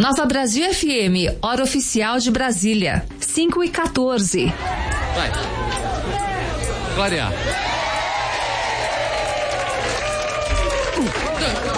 Nossa Brasil FM, hora oficial de Brasília, 5h14. Vai. Clarear.